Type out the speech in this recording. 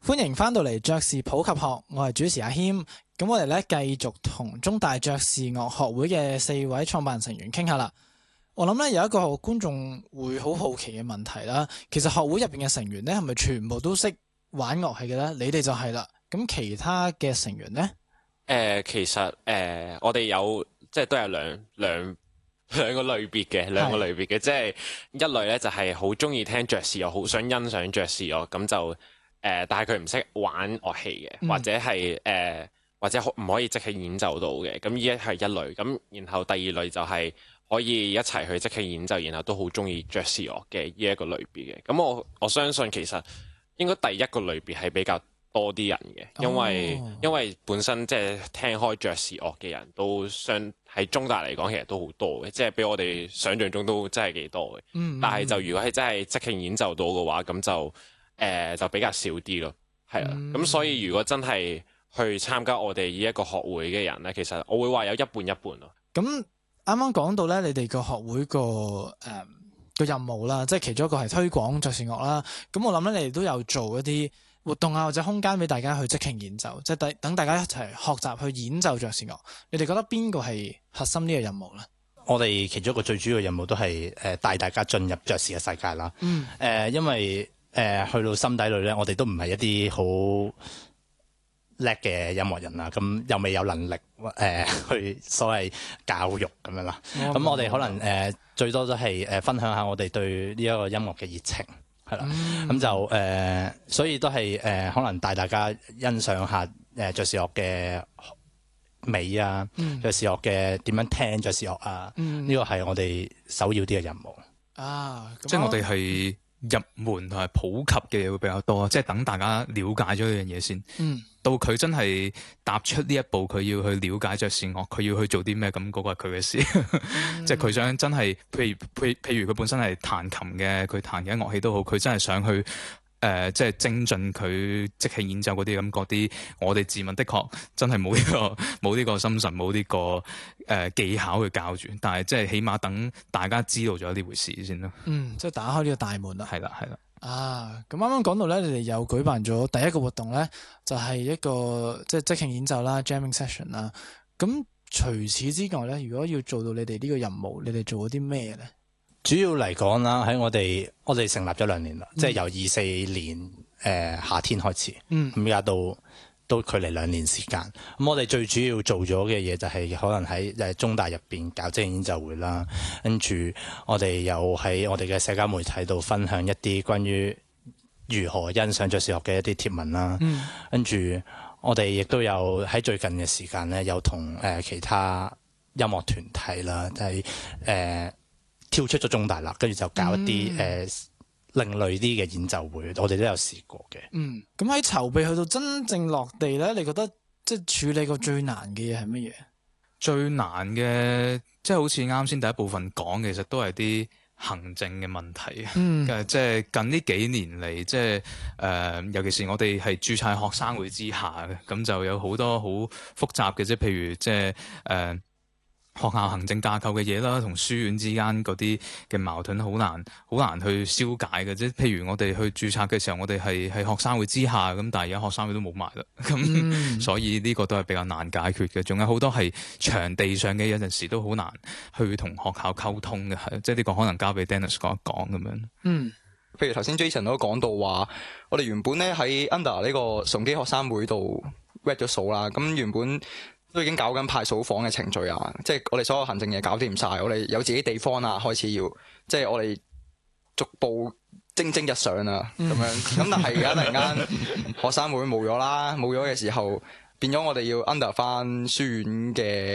歡迎翻到嚟爵士普及學，我係主持阿謙。咁我哋咧繼續同中大爵士樂學會嘅4位創辦人成員傾下啦。我諗咧有一個觀眾會好好奇嘅問題啦，其實學會入邊嘅成員咧係咪全部都識玩樂器嘅咧？你哋就係啦。咁其他嘅成員咧？ 其實我哋有即係都有兩個類別嘅，即係一類咧就係好中意聽爵士樂，好想欣賞爵士樂，咁就但係佢唔識玩樂器嘅，或者係或者唔可以即興演奏到嘅，咁呢係一類。咁然後第二類就係可以一齊去即興演奏，然後都好中意爵士樂嘅呢一個類別嘅。咁我相信其實應該第一個類別係比較多啲人嘅，因為本身即係聽開爵士樂嘅人都喺中大嚟講其實都好多嘅，即係比我哋想象中都真係幾多嘅。但係就如果係真係即興演奏到嘅話，咁就比較少啲咯，係啦。咁所以如果真係去參加我哋呢一個學會嘅人咧，其實我會話有一半一半咯。 咁啱啱講到咧，你哋個學會個任務啦，即係其中一個係推廣爵士樂啦。咁我諗咧，你哋都有做一啲活動啊，或者空間俾大家去即興演奏，即係等大家一齊學習去演奏爵士樂。你哋覺得邊個係核心呢個任務咧？ 我哋其中一個最主要嘅任務都係帶大家進入爵士嘅世界啦。因為去到心底裏咧，我哋都唔係一啲好叻嘅音樂人啦，咁又未有能力去所謂教育咁樣啦。咁我哋可能最多都係分享下我哋對呢一個音樂嘅熱情，係啦。咁就所以都係可能帶大家欣賞下爵士樂嘅美啊，爵士樂嘅點樣聽爵士樂啊，呢個係我哋首要啲嘅任務啊。 即係我哋係入門同埋普及嘅嘢會比較多，即係等大家了解咗呢樣嘢先。到佢真係踏出呢一步，佢要去了解爵士樂，佢要去做啲咩，咁嗰個係佢嘅事。即係佢想真係，譬如佢本身係彈琴嘅，佢彈嘅樂器都好，佢真係想去即係精進佢即興演奏嗰啲咁嗰啲。我哋自問的確真係冇呢個心神，冇呢個技巧去教住，但係即係起碼等大家知道咗呢回事先咯。 即係打開呢個大門啦。 係啦。 咁啱啱講到咧，你哋有舉辦咗第一個活動咧，就係一個即興演奏啦 ，jamming session 啦。咁除此之外咧，如果要做到你哋呢個任務，你哋做咗啲咩咧？ 主要嚟講啦，喺我哋成立咗2年啦，即係由24年夏天開始，咁而家都距離2年時間。咁我哋最主要做咗嘅嘢就係可能喺中大入邊搞即興演奏會啦，跟住我哋又喺我哋嘅社交媒體度分享一啲關於如何欣賞爵士樂嘅一啲貼文啦，跟住我哋亦都有喺最近嘅時間咧，有同其他音樂團體啦，就係跳出咗中大啦，跟住就搞一啲另類啲嘅演奏會，我哋都有試過嘅。 咁喺籌備去到真正落地咧，你覺得即係處理過最難嘅嘢係乜嘢？ 最難嘅即係好似啱先第一部分講，其實都係啲行政嘅問題。即係近呢幾年嚟，即係尤其是我哋係註冊學生會之下嘅，咁就有好多好複雜嘅，即係譬如即係學校行政架構嘅嘢啦，同書院之間嗰啲嘅矛盾好難去消解嘅啫。譬如我哋去註冊嘅時候，我哋係學生會之下，咁但係而家學生會都冇埋啦，咁所以呢個都係比較難解決嘅。仲有好多係場地上嘅，有陣時都好難去同學校溝通嘅，係即係呢個可能交俾 Dennis 講一講咁樣。 譬如頭先 Jason 都講到話，我哋原本咧喺 under 呢個崇基學生會度 read 咗數啦，咁原本都已經搞緊派數房嘅程序啊，即係我哋所有行政嘢搞掂晒，我哋有自己地方啊，開始要即係我哋逐步蒸蒸日上啊咁樣。咁但係而家突然間學生會冇咗啦，冇咗嘅時候變咗我哋要 under 翻書院嘅